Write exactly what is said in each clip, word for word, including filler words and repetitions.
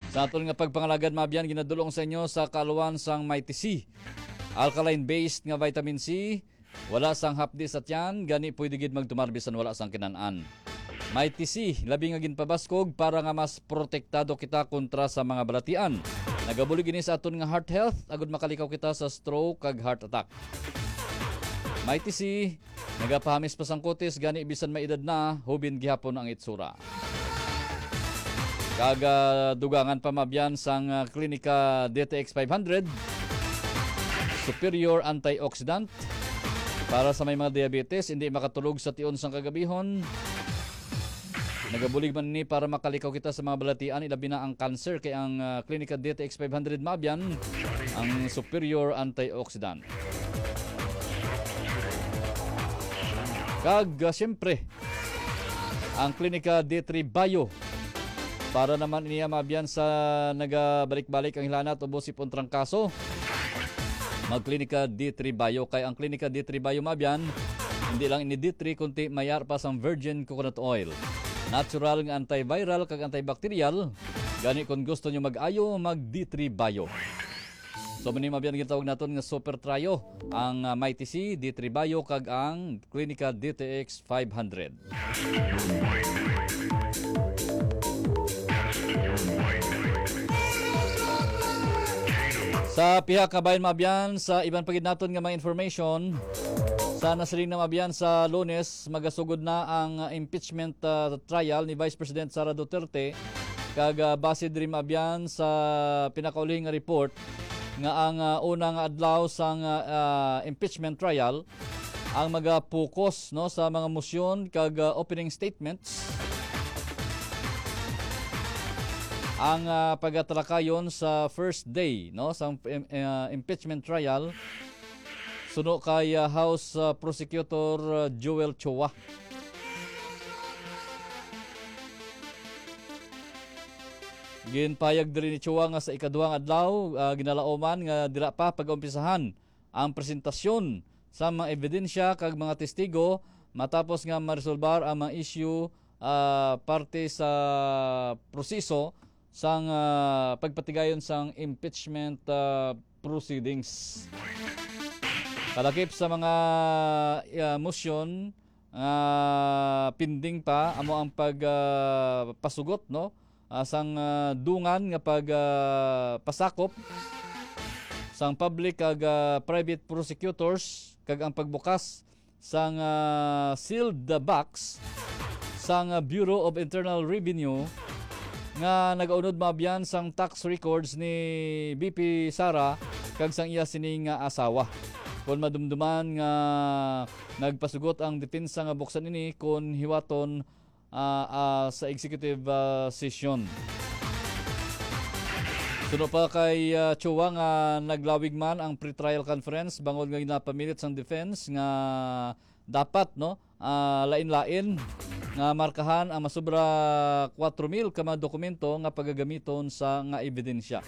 Sa aton nga pagpangalagad mabyan ginadulong sa inyo sa kaluan sang Mighty C. Alkaline based nga vitamin C, wala sang hapdi sa tiyan, gani pwede gid magtumarbisan wala sang kinanan. Mighty C, labi nga ginpabaskog para nga mas protektado kita kontra sa mga balatian. Nagabulig ini sa aton nga heart health agud makalikaw kita sa stroke kag heart attack. Mighty C, nagapahamis pa sang kutis gani bisan may edad na, hubin gihapon ang itsura. Kaga dugangan pa mabyan sang uh, Klinika D T X five hundred, superior antioxidant para sa may mga diabetes, hindi makatulog sa tion sang kagabihon. Nagabulig man ni para makalikaw kita sa mga balatian, ilabi na ang cancer kay ang uh, Klinika D T X five hundred mabyan ang superior antioxidant. Kag uh, siyempre ang Klinika D three Bio para naman niya mabyan sa nagabalik-balik ang hilana at ubos ipon trangkaso. Mag-Klinika D three Bio kay ang Klinika D three Bio mabyan hindi lang ini D three kundi mayar pa sang virgin coconut oil. Natural nga antiviral kag antibacterial. Gani kung gusto nyo mag-ayo, mag D three Bio. So mani mabyan gitawag naton nga super tryo ang uh, Mighty C, D three Bio kag ang Klinika D T X five hundred. Sa piha kabayan mabyan sa iban pagid naton nga mga information, sa nasiling na mabyan sa Lunes magasugod na ang uh, impeachment uh, trial ni Vice President Sara Duterte kag uh, base diri mabyan sa pinakaulihing nga report nga ang uh, unang adlaw sang uh, uh, impeachment trial ang magapokus no sa mga motion kag uh, opening statements. Ang uh, pagatalakayon sa first day no sa uh, impeachment trial suno kay uh, House uh, Prosecutor uh, Joel Chua. Ginpayag diri ni Chua nga sa ikaduhang adlaw uh, ginalaoman nga dira pa pag-umpisahan ang presentasyon sa mga ebidensya kag mga testigo matapos nga maresolbar ang mga issue uh, parte sa proseso sang uh, pagpatigayon sang impeachment uh, proceedings. Kalakip sa mga uh, motion uh, pending pa amo ang pagpasugot uh, no uh, sang uh, dungan nga pag uh, pasakop sang public kag uh, private prosecutors kag ang pagbukas sang uh, sealed box sang uh, Bureau of Internal Revenue nga nagaunod mabyan sang tax records ni B P Sara kag sang iya sining nga asawa. Kung madumduman nga nagpasugot ang depensa nga buksan ini kung hiwaton uh, uh, sa executive uh, session. Suno pa kay uh, Chua nga naglawig man ang pre-trial conference bangod nga ginapamilit sang defense nga dapat no uh, lain-lain nga markahan ang masubra four mil ka mga dokumento nga pagagamiton sa nga ebidensya.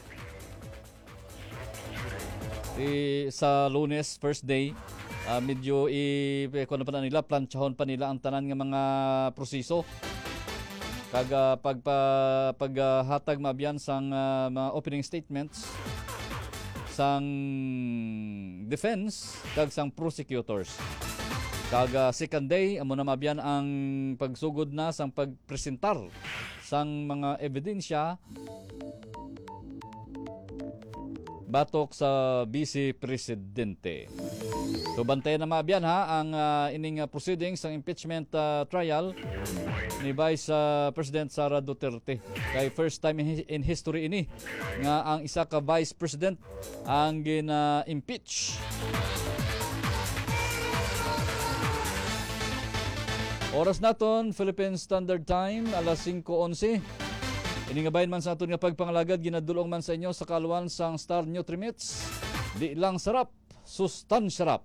E, sa Lunes first day uh, medyo i kuno pa nila planchahon pa nila ang tanan nga mga proseso kag uh, pagpa paghatag uh, mabyan sang uh, mga opening statements sang defense kag sang prosecutors. Kag uh, second day amo na mabyan ang pagsugod na sang pagpresentar sang mga ebidensya batok sa Vice Presidente. So bantayan na mabyan ha ang uh, ining uh, proceedings sang impeachment uh, trial ni Vice uh, President Sara Duterte. Kay first time in, in history ini nga ang isa ka Vice President ang gina-impeach. Oras naton Philippine Standard Time alas five eleven. Ini nga bayan man sa aton nga pagpangalagad ginadulong man sa inyo sa kaluan sang Star Nutrimits. Di lang sarap, sustansya sarap.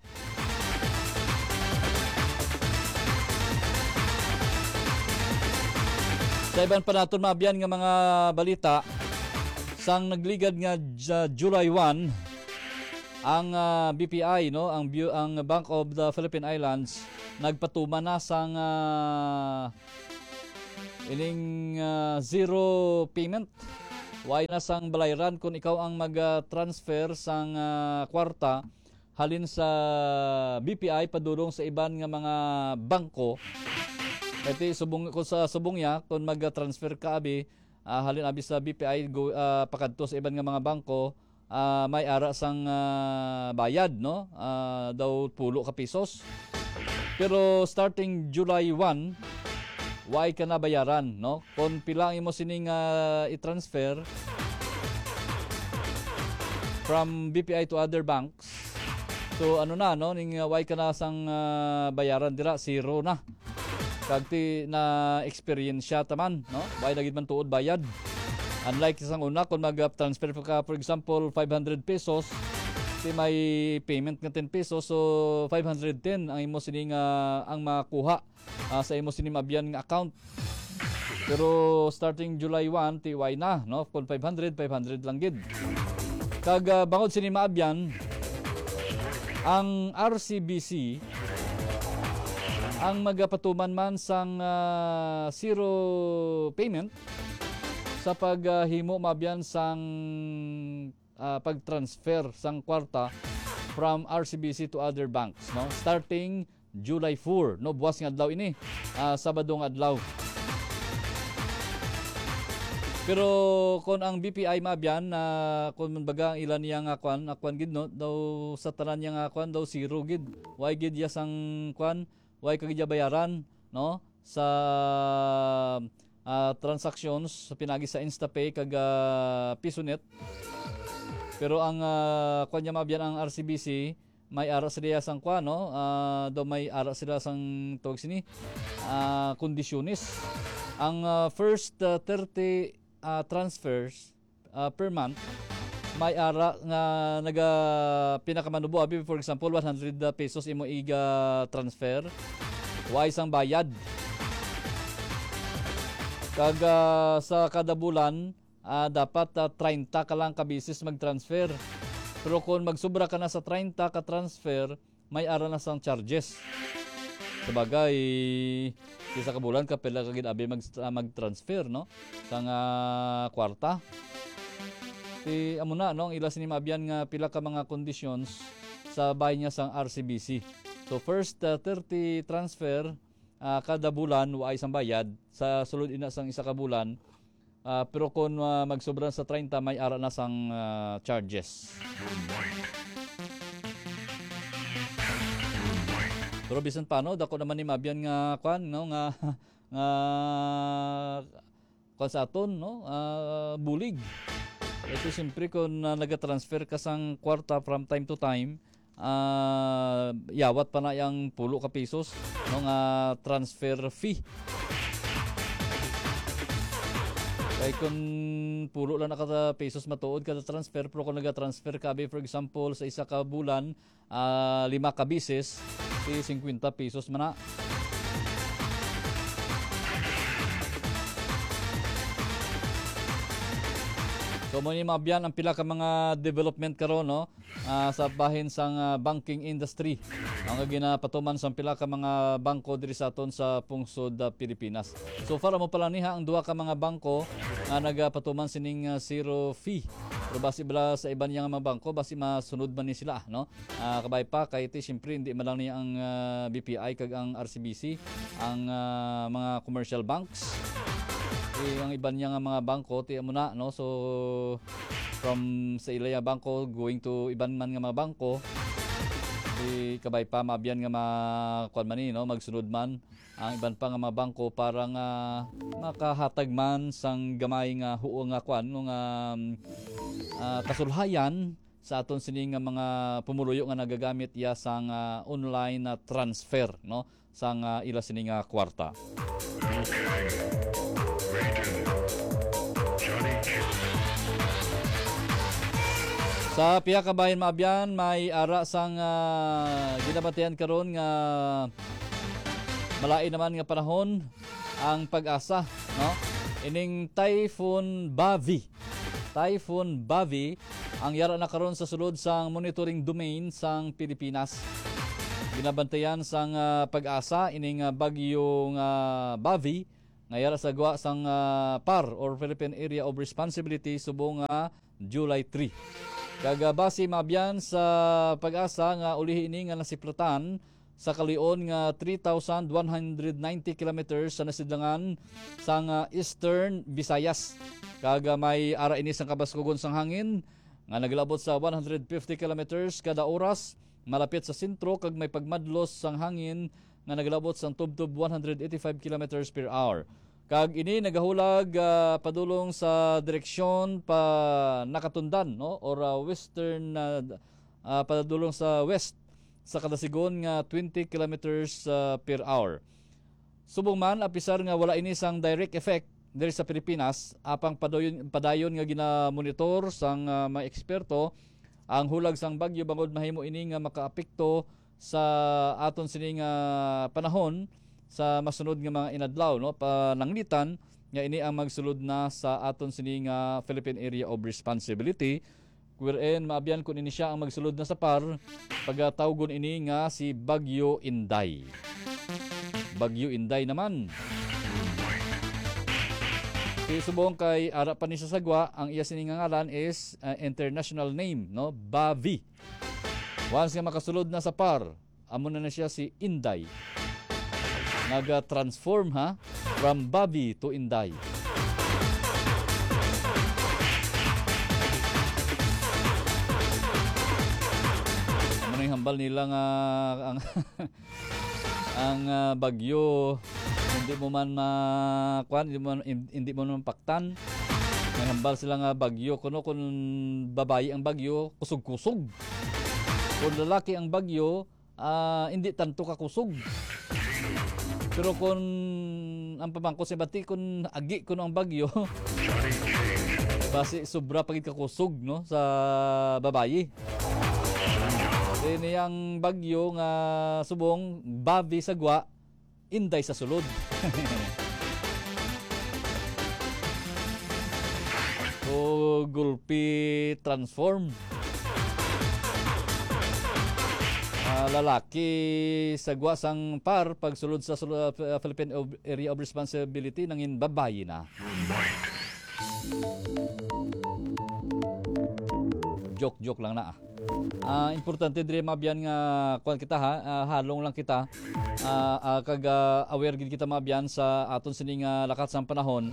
Sa iban pa naton mabyan nga mga balita sang nagligad nga uh, July first ang uh, B P I no ang ang Bank of the Philippine Islands nagpatuma na sang uh, ining uh, zero payment Why na sang balayran kung ikaw ang mag-transfer sang uh, kwarta halin sa B P I padulong sa iban nga mga bangko. Kaya subong ko sa subong ya kung mag-transfer ka abi uh, halin abi sa B P I go uh, pakadto sa iban nga mga bangko, uh, may ara sang uh, bayad no, uh, daw pulo ka pesos. Pero starting July first, why ka na bayaran no? Kung pila imo sining uh, i-transfer from B P I to other banks. So ano na no, ning uh, why ka na sang uh, bayaran dira zero na. Kagti na experience siya taman no? Why na gid man tuod bayad. Unlike isang una kung mag-transfer ka for example five hundred pesos, di may payment nga ten pesos, so five hundred ten ang imo sining uh, ang makuha uh, sa imo sining abyan nga account. Pero starting July first ti why na no, kung five hundred five hundred lang gid. Kag uh, bangod sini maabyan ang R C B C ang magapatuman man sang uh, zero payment sa paghimo uh, maabyan sang uh, pag-transfer sang kwarta from R C B C to other banks no, starting July fourth no, buwas nga adlaw ini, uh, Sabado nga adlaw. Pero kung ang B P I mabyan na uh, kung baga ang ilan niya nga kwan, akwan gid no, daw sa tanan niya nga kwan daw zero gid. Why gid ya sang kwan, why kagid ya bayaran no sa uh, transactions sa pinagi sa InstaPay kag uh, PisoNet. Pero ang uh, kwan niya mabyan ang R C B C, may ara sila sang kwan no, uh, daw may ara sila sang tawag sini uh, kondisyones. Ang uh, first uh, thirty Uh, transfers uh, per month may ara nga naga pinakamanubo abi, for example one hundred pesos imo iga transfer, why sang bayad. Kag uh, sa kada bulan uh, dapat uh, thirty ka lang ka bisis mag-transfer. Pero kung magsubra ka na sa thirty ka transfer, may ara na sang charges. Sabagay, isa ka bulan ka pala kagid abi mag uh, mag-transfer no sang uh, kwarta. Ti amo na no, ang ila sini maabyan nga pila ka mga conditions sa bahay niya sang R C B C. So first uh, thirty transfer uh, kada bulan wa isang bayad, sa sulod ina sang isa ka bulan. Uh, pero kung uh, magsobra sa thirty may ara na sang uh, charges. Pero bisan paano dako naman ni mabyan nga kwan no nga nga kwan sa aton no, uh, bulig. Ito siyempre kung uh, naga-transfer ka sang kwarta from time to time, uh, yawat pa na yang pulo ka pesos no nga transfer fee. Kaya kung pulo lang na kada pesos matuod kada transfer, pero kung naga-transfer ka for example sa isa ka bulan uh, lima ka bisis, fifty pesos man na. So mo ni mabyan ang pila ka mga development karon no, uh, sa bahin sang uh, banking industry. Ang ginapatuman sa pila ka mga bangko diri sa aton sa pungsod uh, Pilipinas. So far mo pala niha ang duha ka mga bangko nga uh, nagapatuman sining uh, zero fee. Pero basi bala sa iban yang mga bangko basi masunod man ni sila no. Uh, kabay pa kay ti syempre hindi man lang ni ang uh, B P I kag ang R C B C ang uh, mga commercial banks. Eh, ang iban niya nga mga bangko ti amo na no, so from sa ilaya bangko going to iban man nga mga bangko, eh, kabay pa mabyan nga makuan man ni no, magsunod man ang iban pa nga mga bangko para nga makahatag man sang gamay nga huo nga kuan no nga uh, kasulhayan sa aton sini nga mga pumuluyo nga nagagamit ya sang uh, online na uh, transfer no sang uh, ila sini nga kwarta. Sa piya ka bahin maabyan may ara sang uh, ginabatian karon nga malain naman nga panahon ang pag-asa no, ining Typhoon Bavi. Typhoon Bavi ang yara na karon sa sulod sang monitoring domain sang Pilipinas. Ginabantayan sang uh, pag-asa ining uh, bagyong uh, Bavi ngayara sa gwa sang uh, P A R or Philippine Area of Responsibility subong nga July three. Kaga base mabyan sa pag-asa nga ulihi ini nga nasiplatan sa kalion nga three thousand one hundred ninety kilometers sa nasidlangan sa nga Eastern Visayas. Kaga may ara ini sang kabaskugon sang hangin nga naglabot sa one hundred fifty kilometers kada oras malapit sa sentro kag may pagmadlos sang hangin nga naglabot sang tubtub one hundred eighty-five kilometers per hour. Kag ini nagahulag uh, padulong sa direksyon pa nakatundan no or uh, western uh, uh, padulong sa west sa kada sigon nga twenty kilometers uh, per hour. Subong man apisar nga wala ini sang direct effect diri sa Pilipinas apang padayon padayon nga ginamonitor sang uh, mga eksperto ang hulag sang bagyo bangod mahimo ini nga makaapekto sa aton sini nga panahon sa masunod nga mga inadlaw no pananglitan nga ini ang magsulod na sa aton sini nga Philippine Area of Responsibility wherein maabyan kun ini siya ang magsulod na sa P A R pagtawgon ini nga si Bagyo Inday. Bagyo Inday naman subong kay ara pa ni sa sagwa ang iya sini nga ngalan is uh, international name no Bavi. Once nga makasulod na sa P A R, amo na na siya si Inday. Naga-transform ha from Bavi to Inday. Amo na yung hambal nila nga ang ang uh, bagyo hindi mo man makuan, hindi mo hindi mo man paktan. May hambal sila nga bagyo kuno kun babayi ang bagyo kusog-kusog. Kung lalaki ang bagyo, uh, hindi tanto kakusog. Pero kung ang pamangko sa bati, kung agi kuno ang bagyo, basi sobra pagit kakusog no, sa babayi. Kasi niyang bagyo nga subong, Bavi sa gwa, Inday sa sulod. So, gulpi transform. Uh, lalaki sa guwasang P A R pagsulod sa uh, Philippine Area of Responsibility nangin babayi na. Joke-joke lang na ah. Uh, importante dire mabyan nga kuan kita ha, uh, halong lang kita. Uh, uh, kag uh, aware gid kita mabyan sa aton sining uh, lakat sang panahon.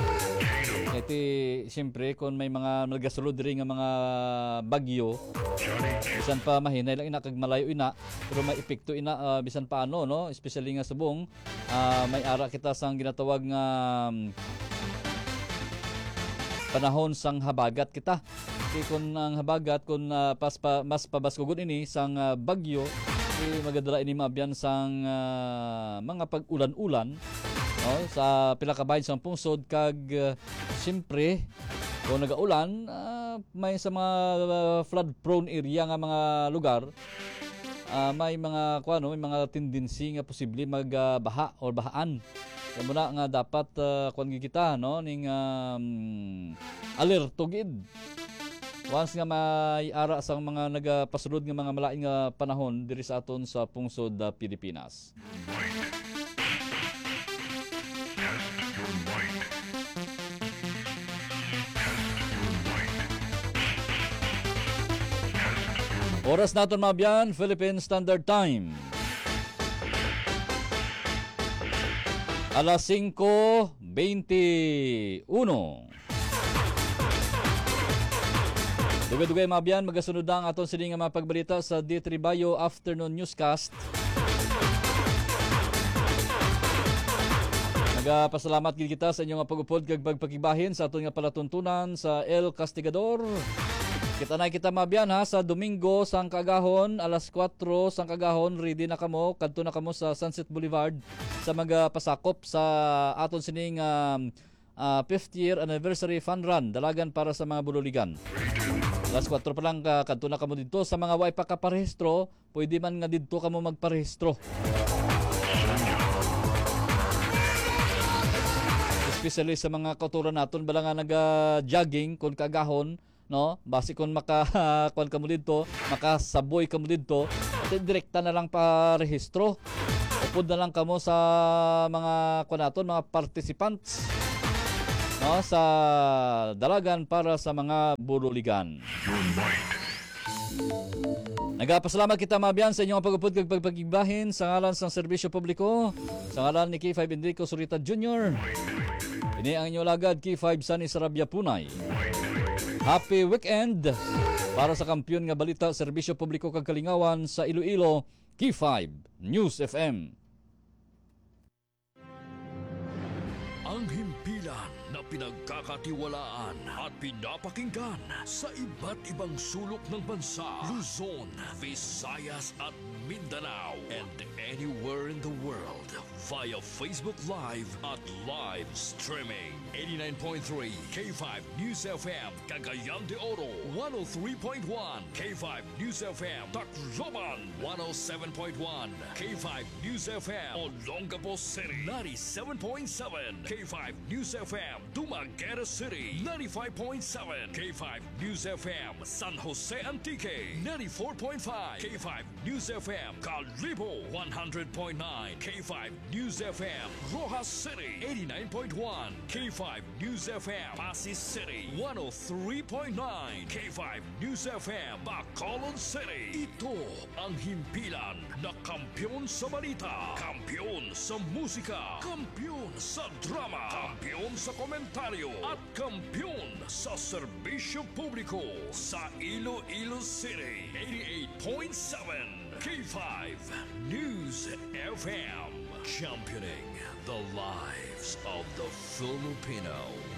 Iti siyempre kung may mga nagasulod rin nga mga bagyo bisan pa mahinay lang ina kag malayo ina pero may epekto ina uh, bisan pa ano no especially nga subong uh, may ara kita sang ginatawag nga um, panahon sang habagat kita kay kun ang habagat kun uh, pas pa, mas pabaskugon ini sang uh, bagyo eh, magadala ini mabyan sang uh, mga pag-ulan-ulan no, sa pila ka bahin sang pungsod kag uh, siyempre kung nagaulan uh, may sa mga uh, flood prone area nga mga lugar uh, may mga kuano may mga tendency nga posible magbaha uh, or bahaan kaya muna nga dapat uh, kuan kita no ning um, alerto gid once nga may ara sang mga nagapasulod nga mga malaing nga panahon diri sa aton sa pungsod uh, Pilipinas. Oras naton mabyan, Philippine Standard Time. Alas cinco twenty-one. Dugay-dugay mabyan, magasunod ang aton sini nga mga pagbalita sa D three Bayo Afternoon Newscast. Nagapasalamat gid kita sa inyong pag-upod kag pagpakibahin sa aton nga palatuntunan sa El Castigador. Kita na kita mabyan ha sa Domingo sang kagahon alas kwatro sang kagahon ready na kamo kadto na kamo sa Sunset Boulevard sa magapasakop sa aton sining um, uh, fifth year anniversary fun run dalagan para sa mga buloligan. Alas kwatro pa lang ka, kadto na kamo dito sa mga way pa kaparehistro, pwede man nga dito kamo magparehistro. Especially sa mga kauturan naton bala nga naga-jogging kon kagahon no base kon maka kuan kamo didto makasaboy kamo didto at direkta na lang pa rehistro Upod na lang kamo sa mga kunaton, mga participants, no, sa dalagan para sa mga buruligan. Nagapasalamat kita mabiyan sa inyong pagupod kag pagpagigbahin sa ngalan sa serbisyo publiko, sa ngalan ni K five Enrico Surita Junior Ini ang inyong lagad K five Sunny Sarabia Punay. Happy weekend para sa kampiyon nga balita serbisyo publiko kag kalingawan sa Iloilo, K five News F M. Ang himpilan na pinagkakatiwalaan at pinapakinggan sa iba't ibang sulok ng bansa, Luzon, Visayas at Mindanao, and anywhere in the world via Facebook Live at live streaming. eighty-nine point three K five News F M, Cagayan de Oro, one oh three point one K five News F M, Tacloban, one oh seven point one K five News F M, Olongapo City, ninety-seven point seven K five News F M, Dumaguete City, ninety-five point seven K five News F M, San Jose Antique, ninety-four point five K five News F M, Calibo, one hundred point nine K five News F M, Rojas City, eighty-nine point one K five News F M, Pasig City, one oh three point nine K five News F M, Bacolod City. Ito ang himpilan na kampiyon sa balita, kampiyon sa musika, kampiyon sa drama, kampiyon sa komentaryo, at kampiyon sa serbisyo publiko sa Iloilo City. eighty-eight point seven K five News F M, championing the lives of the Filipino.